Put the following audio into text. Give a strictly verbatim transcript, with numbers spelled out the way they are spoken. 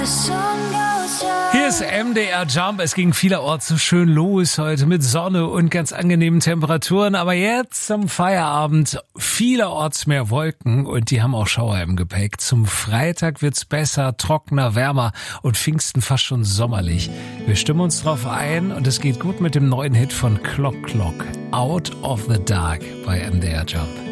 Hier ist M D R Jump. Es ging vielerorts so schön los heute mit Sonne und ganz angenehmen Temperaturen. Aber jetzt zum Feierabend vielerorts mehr Wolken und die haben auch Schauer im Gepäck. Zum Freitag wird's besser, trockener, wärmer und Pfingsten fast schon sommerlich. Wir stimmen uns drauf ein und es geht gut mit dem neuen Hit von Clock Clock. Out of the Dark bei M D R Jump.